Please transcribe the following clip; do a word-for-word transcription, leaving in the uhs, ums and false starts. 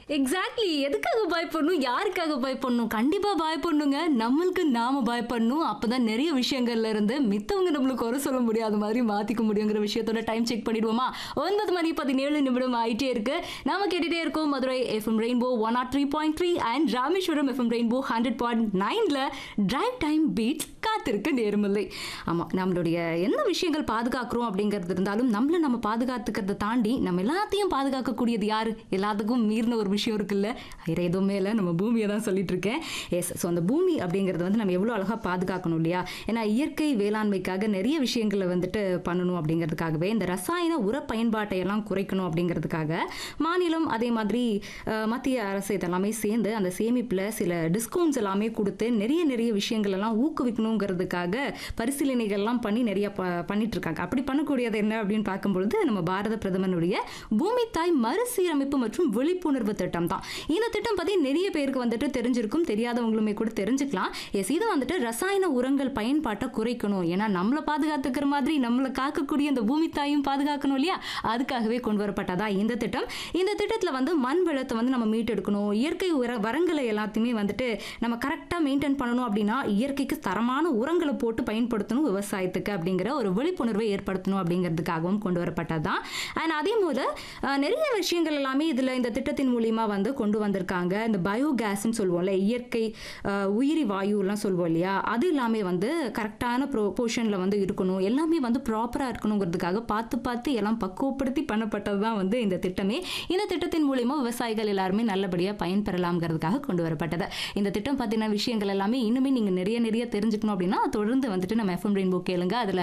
Exactly. எதுக்காக பயப்படணும்? யாருக்காக பயப்படணும்? கண்டிப்பா பயப்படணுங்க. நம்மளுக்கு நாம பயப்படணும். அப்பதான் நிறைய விஷயங்கள்ல இருந்து மித்தவங்க நம்மளுக்கு குறை சொல்ல முடியாத மாதிரி மாத்திக்க முடியுங்கிற விஷயத்தோட டைம் செக் பண்ணிடுவோமா? ஒன்பது மணி பதினேழு நிமிடம் ஆயிட்டே இருக்கு. நாம கேட்டுட்டே இருக்கோம் Madurai FM rainbow one not three point three and Rameswaram FM rainbow hundred point நைன்ல டிரைவ் டைம் பீட்ஸ் காத்திருக்க நேர்மில்லை. ஆமா, நம்மளுடைய என்ன விஷயங்கள் பாதுகாக்கிறோம் அப்படிங்கிறது இருந்தாலும் நம்மள நம்ம பாதுகாத்துக்கிறத தாண்டி நம்ம எல்லாத்தையும் பாதுகாக்கக்கூடியது யாரு? எல்லாத்துக்கும் மீறின ஒரு விஷயம் இருக்குல்ல, வேற எதுவுமே இல்லை, நம்ம பூமியை தான் சொல்லிட்டு இருக்கேன். எஸ், ஸோ அந்த பூமி அப்படிங்கிறது வந்து நம்ம எவ்வளோ அழகாக பாதுகாக்கணும் இல்லையா? ஏன்னா இயற்கை வேளாண்மைக்காக நிறைய விஷயங்களை வந்துட்டு பண்ணணும் அப்படிங்கிறதுக்காகவே இந்த ரசாயன உர பயன்பாட்டை எல்லாம் குறைக்கணும் அப்படிங்கிறதுக்காக மாநிலம் அதே மாதிரி மத்திய அரசு இதெல்லாமே சேர்ந்து அந்த சேமிப்பில் சில டிஸ்கவுண்ட்ஸ் எல்லாமே கொடுத்து நிறைய நிறைய விஷயங்கள் எல்லாம் ஊக்குவிக்கணுங்கிறதுக்காக பரிசீலனைகள்லாம் பண்ணி நிறைய பண்ணிட்டு இருக்காங்க. அப்படி பண்ணக்கூடியது என்ன அப்படின்னு பார்க்கும்பொழுது நம்ம பாரத பிரதமருடைய பூமி தாய் மறுசீரமைப்பு மற்றும் விழிப்புணர்வு திட்டம் தான். இந்த திட்டம் பத்தி நிறைய பேருக்கு வந்துட்டு தெரிஞ்சிருக்கும், தெரியாதவங்களுமே கூட தெரிஞ்சுக்கலாம். எஸ், இது வந்துட்டு ரசாயன உரங்கள் பயன்பாட்டை குறைக்கணும். ஏன்னா நம்மளை பாதுகாத்துக்கிற மாதிரி நம்மளை காக்கக்கூடிய இந்த பூமி தாயும் பாதுகாக்கணும் இல்லையா? அதுக்காகவே கொண்டு வரப்பட்டதா இந்த திட்டம். இந்த திட்டத்தில் வந்து மண் வளத்தை வந்து நம்ம மீட்டெடுக்கணும், இயற்கை உர வரங்களை எல்லாத்தையுமே வந்துட்டு நம்ம கரெக்டாக மெயின்டைன் பண்ணணும். அப்படின்னா இயற்கைக்கு தரமான உரங்களை போட்டு பயன்படுத்தணும் விவசாயத்துக்கு அப்படிங்கிற ஒரு விழிப்புணர்வை ஏற்படுத்தணும் அப்படிங்கிறதுக்காகவும் கொண்டு வரப்பட்டதுதான். அண்ட் அதே போல நிறைய விஷயங்கள் எல்லாமே இதில் இந்த திட்டத்தின் மூலியமா வந்து கொண்டு வந்திருக்காங்க. இந்த பயோகேஸ்ன்னு சொல்லுவோம்ல, இயற்கை உயிரி வாயுலாம் சொல்லுவோம் இல்லையா, அது எல்லாமே வந்து கரெக்டான ப்ரோபோர்ஷனில் வந்து இருக்கணும், எல்லாமே வந்து ப்ராப்பராக இருக்கணுங்கிறதுக்காக பார்த்து பார்த்து எல்லாம் பக்குவப்படுத்தி பண்ணப்பட்டது தான் வந்து இந்த திட்டமே. இந்த திட்டத்தின் மூலியமா விவசாயிகள் எல்லாருமே நல்லபடியாக பயன்பெறலாம்ங்கிறதுக்காக கொண்டு வரப்பட்டது. இந்த திட்டம் பற்றின விஷயங்கள் எல்லாமே இன்னுமே நீங்கள் நிறைய நிறைய தெரிஞ்சுக்கணும் அப்படின்னா தொடர்ந்து வந்துட்டு நம்ம எஃப்எம் ரெயின்போ கேளுங்க. அதில்